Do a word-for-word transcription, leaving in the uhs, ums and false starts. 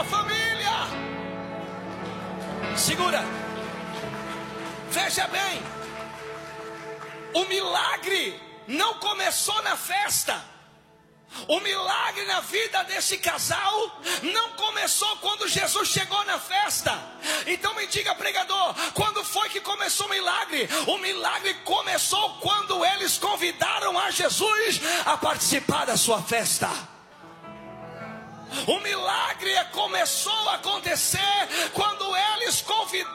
família. Segura. Veja bem. O milagre não começou na festa. O milagre na vida desse casal não começou quando Jesus chegou na festa. Então me diga, pregador, quando foi que começou o milagre? O milagre começou quando eles convidaram a Jesus a participar da sua festa. O milagre começou a acontecer quando eles convidaram